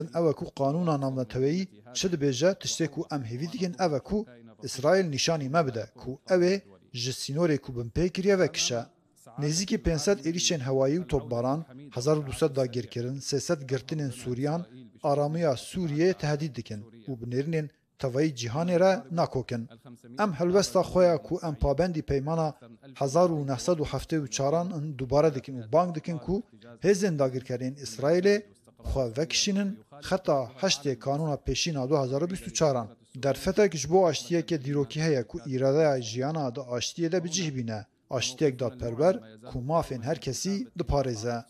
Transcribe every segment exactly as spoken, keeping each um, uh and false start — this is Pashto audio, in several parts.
اوکو قانونا نامنتوی شد بیجه تشتکو ام هیوی دیگن اوکو اسرائیل نشانی مبده کو اوه جسینوری کو بمپیکریه و کشه. نزدیکی پانصد ایریشن هوایی و توپباران هزار و دویست دا گیرکرن سیصد گرتنین سوریان آرامیا سوریه تهدید دکن و بنرینن توایی جهان را ناکوکن. ام هلوستا خویا کو ام پابندی پیمانا هزار و نهصد و هفتاد و چهاران دوباره دکن و بانگ دکن کو هزین دا گیرکرین اسرائیل خو وکشینن خطا هشت قانون پیشینا دو هزار و بیست و چهار در فتک جبو آشتیه که دیروکی هیا کو ایراده جیانا دا آشتیه دا بجیه بینه. آشتیک داد پربر کو مافین هر کسی دو پارێزە.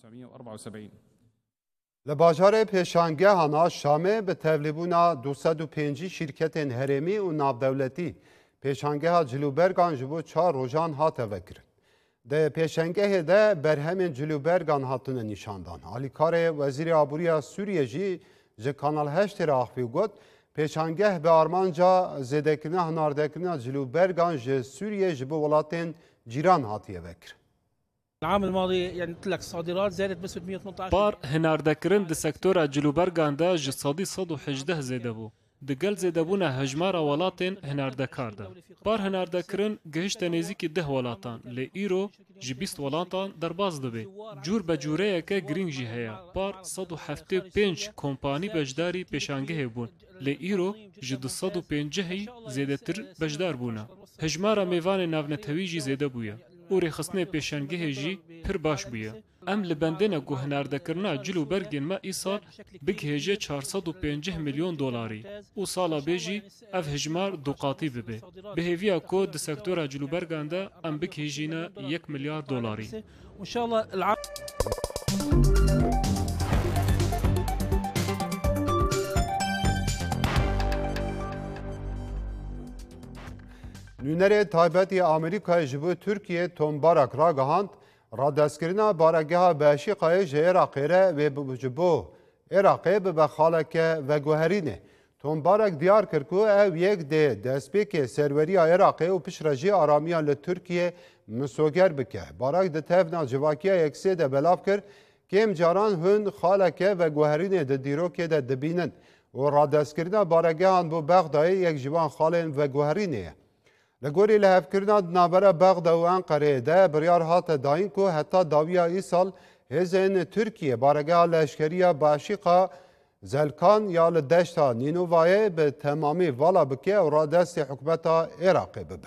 Li bajarê pêşangehana Şamê bi tevlîbûna du sed û pêncî şîrketên herêmî û navdewletî pêşangeha Cilûbergan ji bo çar rojan hate vekirin. Di pêşangehê de berhemên Cilûbergan hatine nîşandan. Alîkarê Wezîrê Abûriya Sûriye jî ji Kanal heştê re axivî got pêşangeh bi armanca zêdekirina hinardekirina Cilûbergan ji Sûriye ji bo welatên cîran hatiye vekirin. العام الماضي يعني قلت لك الصادرات زادت بنسبة مئة وثمانية عشر. بار هناردكرن د سکتورا جلوبرگان ده ج صدی صد و هجده زیده بو. دگل زیده بونه هجمار ولاتن هناردکار ده. بار هناردکرن گهشت نزیکی ده ولاتان لی ایرو جی بیست ولاتان در باز دبی. جور بجوره که گرینگ جی هیا. بار صد و هفته پنج کمپانی بجداری پیشانگه بون. لی ایرو جی دو صد و پنجهی زیده تر بجدار بونه. هجمار میوان ناونتوی جی زیده بویا. او رخصنه پیشنگه جی پر باش بویه. ام لبندنه گو هناردکرنا جلوبرگین ما ای سال بگهجه چهارصد و پنجاه میلیون دلاری. او سالا بیجی اف هجمار دو قاطی ببه. به هیویا کود د سکتورا جلوبرگان ده ام بگهجینه یک میلیارد دلاری. ان شاء الله العام Nûnerê taybetî Amerîkayê ji bo Tirkiye tombarak ragihand, radestkirina barageha Beşîqayê ji Iraqê re wê ji bo Iraqê bibe xaleke veguherînê. Tombarak diyar kir ku ev yek dê destpêkê serweriya Iraqê û piştre jî aramiya li Tirkiye misoger bike. Barak di tevna civakiya yeksê de belav kir, kêm caran hûn xaleke veguherînê di dîrokê de dibînin û radestkirina baragehan bo Bexdayê yek ji van xalên veguherînê ye. Li gorî lehevkirina navbera Bexda û Enqereyê de biryar hate dayîn ku heta dawiya îsal hêzên Tirkiye barageha leşkeriya Beşîqa Zelkan ya li deşta Nînovayê bi temamî vala bike û radestê hikûmeta Iraqê bibe.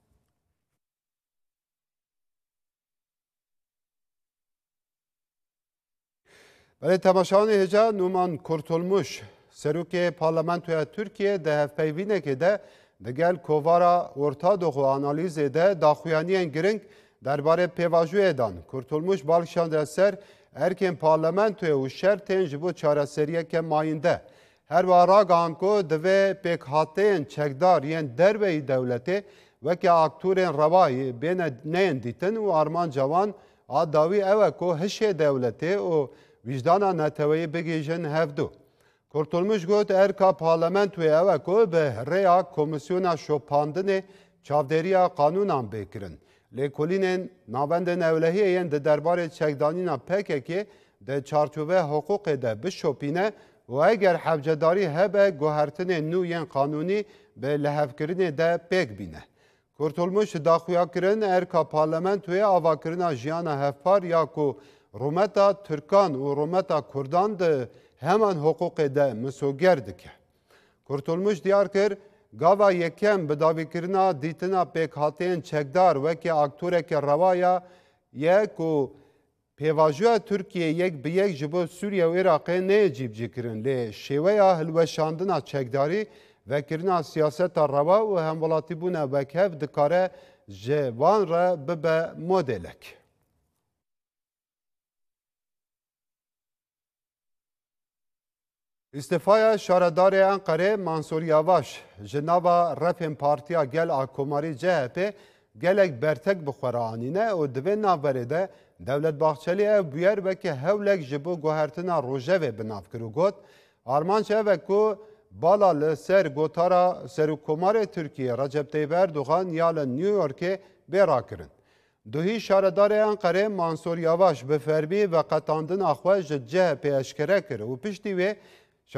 Belê temaşawanê hêja Numan Kurtulmuş serokê parlamentoya Tirkiye di hevpeyvînekê de digel kovara ortadoxu analîzê de daxuyaniyên giring derbarê pêvajiyê dan. Kurtulmuş balkişande ser erkên parlamentoyê û şertên ji bo çareseriyeke mayînde. Her wa ragihan ku divê pêkhateyên çekdar yên derveyî dewletê wekî aktûrên rewayî bêne neyên dîtin û armanca wan a dawî ew e ku hişê dewletê û vicdana neteweyî bigîjin hevdû. Kurtulmuş got erka parlamentoya ew e ku bi rêya komisyona şopandinê çavdêriya qanûnan bêkirin. Lêkolînên navendên ewlehiyê yên di derbarê çekdanîna P K K di çarçove hiqûqê de bişopîne û eger hevcedarî hebe guhertinên nû yên qanûnî bi lehevkirinê de pêk bîne. Kurtulmuş daxuya kirin erka parlamentoya avakirina jiyana hevpar ya ku rûmeta Türkan û rûmeta Kurdan di heman hukukê de misoger dike. Kurtulmuş diyar kir, gava yekem bi davîkirina dîtina pêkhateyên çekdar wekî aktûreke rewaya ye ku pêvajiya Tirkiye yek bi yek ji bo Sûriye û Iraqê neyê cîbcîkirin lê şêweya hilweşandina çekdarî vekirina siyaseta rewa û hemwelatîbûna wekhev dikare ji wan re bibe modelek. İstîfaya şaredarê Enqerê Mansur Yavaş ji nava refên Partiya Gel a Komarî C H P gelek bertek bi xwe re anîne û di vê navberê de Devlet Bahçeli ev bûyer wekî hewlek ji bo guhertina rojevê binav kir û got armanc ev e ku bala li ser gotara Serokkomarê Tirkiye Recep Tayyip Erdogan ya li New Yorkê bêrakirin. Duhî şaredarê Enqerê Mansur Yavaş bi ferbî ve qetandina xwe ji C H P eşkere kir û piştî wê